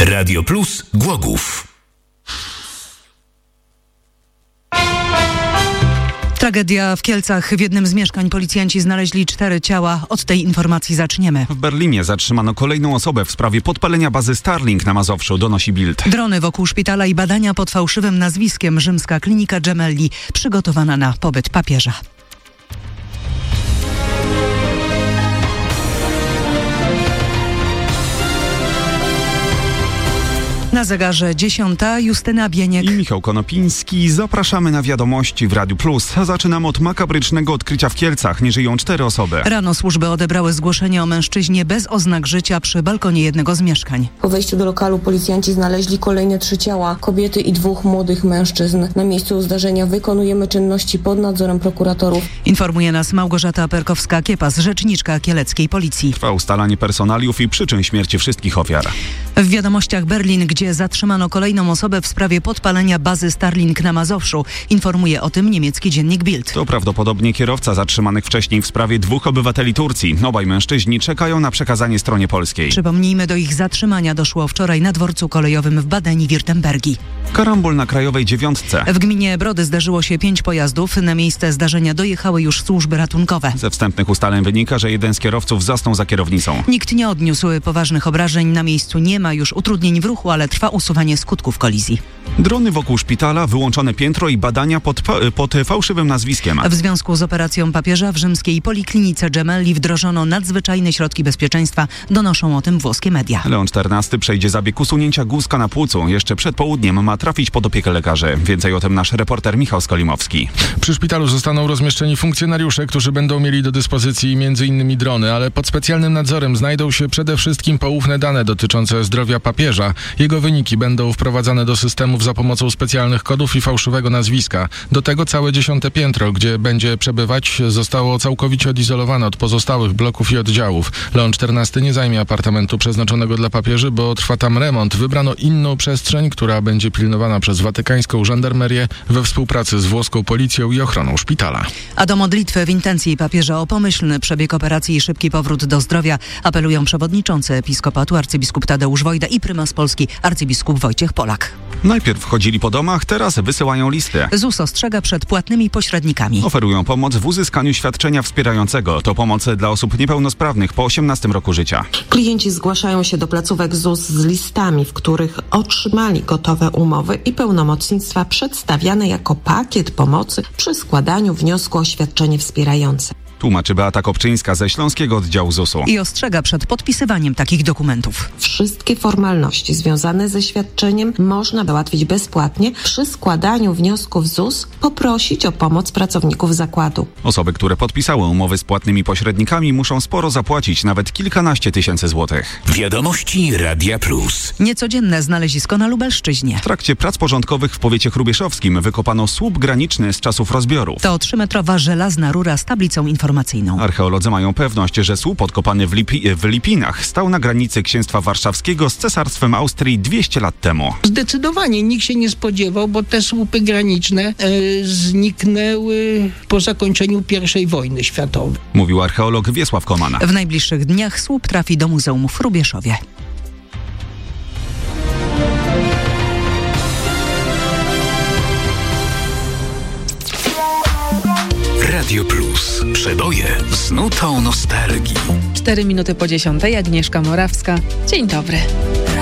Radio Plus Głogów. Tragedia w Kielcach. W jednym z mieszkań policjanci znaleźli 4 ciała. Od tej informacji zaczniemy. W Berlinie zatrzymano kolejną osobę w sprawie podpalenia bazy Starlink na Mazowszu, donosi Bild. Drony wokół szpitala i badania pod fałszywym nazwiskiem. Rzymska klinika Gemelli, przygotowana na pobyt papieża. Na zegarze 10. Justyna Bieniek I Michał Konopiński. Zapraszamy na wiadomości w Radiu Plus. Zaczynamy od makabrycznego odkrycia w Kielcach. Nie żyją 4 osoby. Rano służby odebrały zgłoszenie o mężczyźnie bez oznak życia przy balkonie jednego z mieszkań. Po wejściu do lokalu policjanci znaleźli kolejne 3 ciała, kobiety i 2 młodych mężczyzn. Na miejscu zdarzenia wykonujemy czynności pod nadzorem prokuratorów. Informuje nas Małgorzata Perkowska-Kiepas, rzeczniczka kieleckiej policji. Trwa ustalanie personaliów i przyczyn śmierci wszystkich ofiar. W wiadomościach Berlin, gdzie zatrzymano kolejną osobę w sprawie podpalenia bazy Starlink na Mazowszu. Informuje o tym niemiecki dziennik Bild. To prawdopodobnie kierowca zatrzymanych wcześniej w sprawie 2 obywateli Turcji. Obaj mężczyźni czekają na przekazanie stronie polskiej. Przypomnijmy, do ich zatrzymania doszło wczoraj na dworcu kolejowym w Badeni-Wirtembergi. Karambol na Krajowej 9. W gminie Brody zdarzyło się 5 pojazdów. Na miejsce zdarzenia dojechały już służby ratunkowe. Ze wstępnych ustaleń wynika, że jeden z kierowców zasnął za kierownicą. Nikt nie odniósł poważnych obrażeń. Na miejscu nie ma już utrudnień w ruchu, ale trwa usuwanie skutków kolizji. Drony wokół szpitala, wyłączone piętro i badania pod fałszywym nazwiskiem. W związku z operacją papieża w rzymskiej poliklinice Gemelli wdrożono nadzwyczajne środki bezpieczeństwa. Donoszą o tym włoskie media. Leon XIV przejdzie zabieg usunięcia guzka na płucu. Jeszcze przed południem ma trafić pod opiekę lekarzy. Więcej o tym nasz reporter Michał Skolimowski. Przy szpitalu zostaną rozmieszczeni funkcjonariusze, którzy będą mieli do dyspozycji m.in. drony, ale pod specjalnym nadzorem znajdą się przede wszystkim poufne dane dotyczące zdrowia papieża. Jego wyniki będą wprowadzane do systemów za pomocą specjalnych kodów i fałszywego nazwiska. Do tego całe 10. piętro, gdzie będzie przebywać, zostało całkowicie odizolowane od pozostałych bloków i oddziałów. Leon XIV nie zajmie apartamentu przeznaczonego dla papieży, bo trwa tam remont. Wybrano inną przestrzeń, która będzie pilnowana przez watykańską żandarmerię we współpracy z włoską policją i ochroną szpitala. A do modlitwy w intencji papieża o pomyślny przebieg operacji i szybki powrót do zdrowia apelują przewodniczący episkopatu arcybiskup Tadeusz Wojda i prymas Polski arcybiskup Wojciech Polak. Najpierw chodzili po domach, teraz wysyłają listy. ZUS ostrzega przed płatnymi pośrednikami. Oferują pomoc w uzyskaniu świadczenia wspierającego. To pomoc dla osób niepełnosprawnych po 18 roku życia. Klienci zgłaszają się do placówek ZUS z listami, w których otrzymali gotowe umowy i pełnomocnictwa przedstawiane jako pakiet pomocy przy składaniu wniosku o świadczenie wspierające. Tłumaczy Beata Kopczyńska ze Śląskiego Oddziału ZUS-u. I ostrzega przed podpisywaniem takich dokumentów. Wszystkie formalności związane ze świadczeniem można załatwić bezpłatnie. Przy składaniu wniosków ZUS poprosić o pomoc pracowników zakładu. Osoby, które podpisały umowy z płatnymi pośrednikami, muszą sporo zapłacić, nawet kilkanaście tysięcy złotych. Wiadomości Radia Plus. Niecodzienne znalezisko na Lubelszczyźnie. W trakcie prac porządkowych w powiecie hrubieszowskim wykopano słup graniczny z czasów rozbiorów. To 3-metrowa żelazna rura z tablicą informacyjną. Archeolodzy mają pewność, że słup odkopany w Lipinach stał na granicy Księstwa Warszawskiego z Cesarstwem Austrii 200 lat temu. Zdecydowanie nikt się nie spodziewał, bo te słupy graniczne zniknęły po zakończeniu I wojny światowej. Mówił archeolog Wiesław Koman. W najbliższych dniach słup trafi do Muzeum w Hrubieszowie. Radio Plus. Przeboje z nutą nostalgii. 4 minuty po 10:00. Agnieszka Morawska. Dzień dobry.